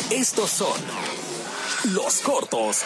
Estos son los cortos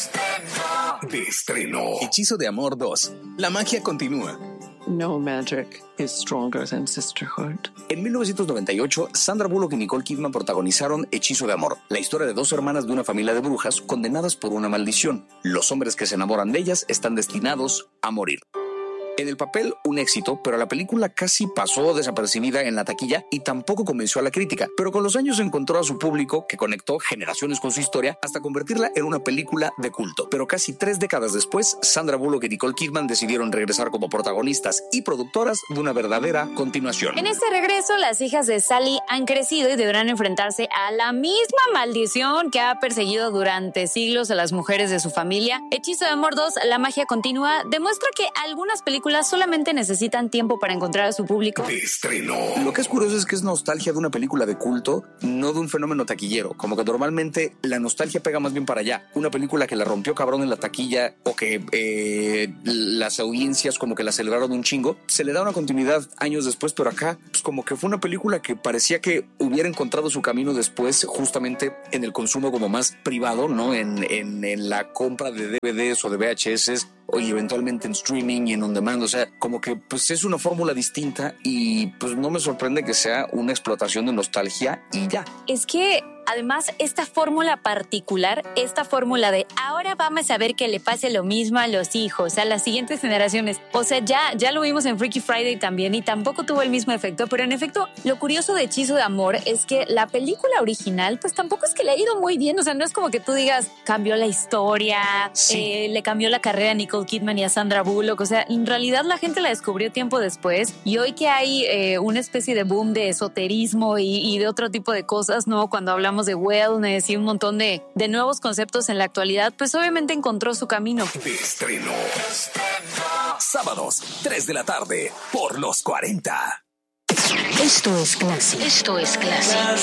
de estreno. Hechizo de Amor 2. La magia continúa. No magic is stronger than sisterhood. En 1998, Sandra Bullock y Nicole Kidman protagonizaron Hechizo de Amor, la historia de dos hermanas de una familia de brujas condenadas por una maldición. Los hombres que se enamoran de ellas están destinados a morir. En el papel, un éxito, pero la película casi pasó desapercibida en la taquilla y tampoco convenció a la crítica. Pero con los años encontró a su público, que conectó generaciones con su historia, hasta convertirla en una película de culto. Pero casi 3 décadas después, Sandra Bullock y Nicole Kidman decidieron regresar como protagonistas y productoras de una verdadera continuación. En este regreso, las hijas de Sally han crecido y deberán enfrentarse a la misma maldición que ha perseguido durante siglos a las mujeres de su familia. Hechizo de Amor 2, La magia continúa, demuestra que algunas películas solamente necesitan tiempo para encontrar a su público. De estreno. Lo que es curioso es que es nostalgia de una película de culto, no de un fenómeno taquillero. Como que normalmente la nostalgia pega más bien para allá. Una película que la rompió cabrón en la taquilla o que las audiencias como que la celebraron un chingo, se le da una continuidad años después, pero acá pues como que fue una película que parecía que hubiera encontrado su camino después justamente en el consumo como más privado, ¿no? En la compra de DVDs o de VHS y eventualmente en streaming y en on demand. O sea, como que pues es una fórmula distinta y pues no me sorprende que sea una explotación de nostalgia y ya. Es que además, esta fórmula particular, esta fórmula de ahora vamos a ver que le pase lo mismo a los hijos, a las siguientes generaciones. O sea, ya lo vimos en Freaky Friday también y tampoco tuvo el mismo efecto. Pero en efecto, lo curioso de Hechizo de Amor es que la película original, pues tampoco es que le ha ido muy bien. O sea, no es como que tú digas, cambió la historia, sí. Le cambió la carrera a Nicole Kidman y a Sandra Bullock. O sea, en realidad la gente la descubrió tiempo después. Y hoy que hay una especie de boom de esoterismo y de otro tipo de cosas, ¿no? Cuando hablamos de wellness y un montón de nuevos conceptos en la actualidad, pues obviamente encontró su camino. De estreno. Sábados, 3 de la tarde, por los 40. Esto es Classic.